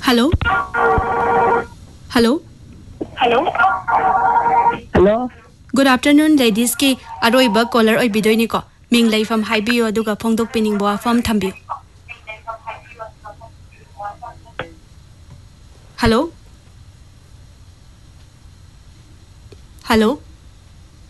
hello hello hello hello good afternoon ladies की अरोइब collar ओइबिदोइनिको Ming लेफम हाइबियो अदुगा फोंदोकपिनिंग वाफम थंबियो hello hello